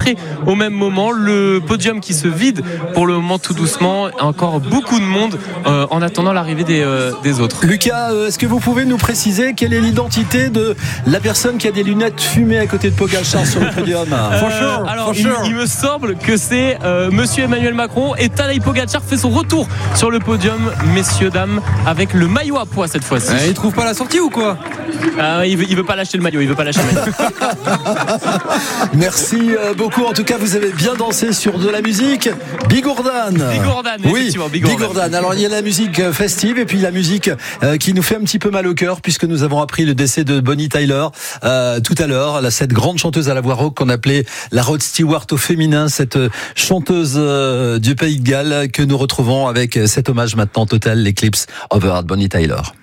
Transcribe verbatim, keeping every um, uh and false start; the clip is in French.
peu près au même moment. Le podium qui se vide pour le moment tout doucement. Encore beaucoup de monde euh, en attendant l'arrivée des, euh, des autres. Lucas, euh, est-ce que vous pouvez nous préciser quelle est l'identité de la personne qui a des lunettes fumées à côté de Pogacar sur le podium? euh, sure, Alors, il, sure. il me semble que c'est euh, Monsieur Emmanuel Macron et Tadej Pogacar fait son retour sur le podium, messieurs, dames, avec le maillot à poids cette fois-ci. Euh, il trouve pas la sortie ou quoi? euh, il, veut, il veut pas lâcher le maillot, il veut pas lâcher le maillot. Merci beaucoup. En tout cas, vous avez bien dansé sur de la musique Bigourdan. Bigourdan, oui, effectivement, Bigourdan. Bigourdan. Alors, il y a la musique festive et puis la musique euh, qui nous fait un petit peu mal au cœur puisque nous avons appris le décès de Bonnie Tyler euh, tout à l'heure. Cette grande chanteuse à la voix rauque qu'on appelait la Rod Stewart au féminin, cette chanteuse euh, du Pays de Galles que nous retrouvons avec cet hommage maintenant total, l'Eclipse of the Heart, Bonnie Tyler.